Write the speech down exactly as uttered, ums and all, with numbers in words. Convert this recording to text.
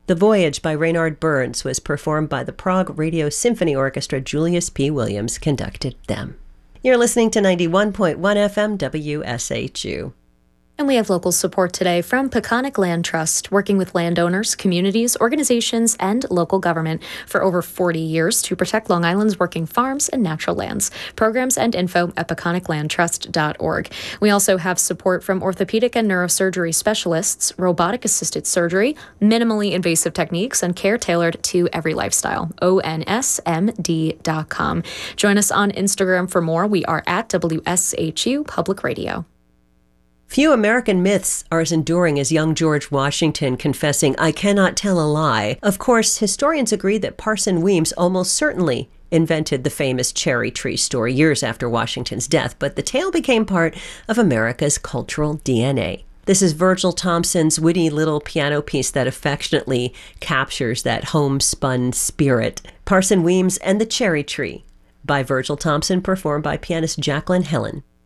The Voyage by Reynard Burns was performed by the Prague Radio Symphony Orchestra. Julius P. Williams conducted them. You're listening to ninety-one point one F M W S H U. And we have local support today from Peconic Land Trust, working with landowners, communities, organizations, and local government for over forty years to protect Long Island's working farms and natural lands. Programs and info at peconic land trust dot org. We also have support from orthopedic and neurosurgery specialists, robotic-assisted surgery, minimally invasive techniques, and care tailored to every lifestyle. O N S M D dot com. Join us on Instagram for more. We are at W S H U Public Radio. Few American myths are as enduring as young George Washington confessing, "I cannot tell a lie." Of course, historians agree that Parson Weems almost certainly invented the famous cherry tree story years after Washington's death, but the tale became part of America's cultural D N A. This is Virgil Thompson's witty little piano piece that affectionately captures that homespun spirit. Parson Weems and the Cherry Tree by Virgil Thompson, performed by pianist Jacqueline Helen.